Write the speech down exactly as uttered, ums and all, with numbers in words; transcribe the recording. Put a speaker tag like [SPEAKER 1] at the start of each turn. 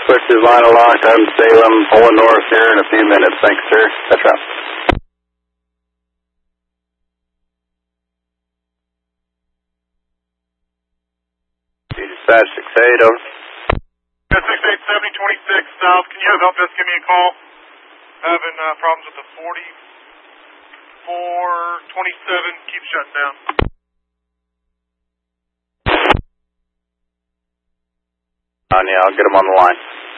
[SPEAKER 1] switch his line along to Salem, pulling north here in a few minutes. Thanks, sir. That's right. Dispatch six eight, over.
[SPEAKER 2] six eight seventy twenty-six South, can you have help desk give me a call? Having uh, problems with the forty-four twenty-seven, keep shutting down.
[SPEAKER 1] On, yeah, I'll get him on the line.